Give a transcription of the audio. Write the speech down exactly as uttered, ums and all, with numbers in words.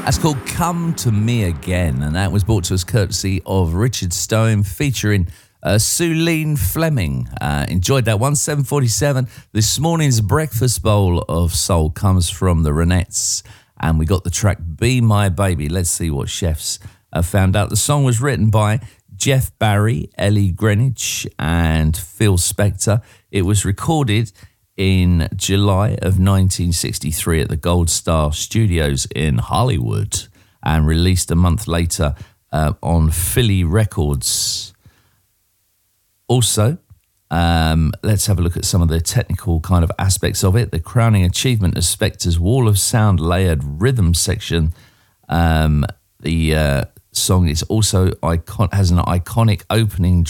That's called Come to Me Again, and that was brought to us courtesy of Richard Stone, featuring uh, Suleen Fleming. Uh, enjoyed that one. seven forty-seven. This morning's breakfast bowl of soul comes from the Ronettes, and we got the track Be My Baby. Let's see what chefs have found out. The song was written by Jeff Barry, Ellie Greenwich, and Phil Spector. It was recorded in July of nineteen sixty-three at the Gold Star Studios in Hollywood, and released a month later uh, on Philly Records. Also, um, let's have a look at some of the technical kind of aspects of it. The crowning achievement of Spector's Wall of Sound layered rhythm section. Um, the uh, song is also icon- has an iconic opening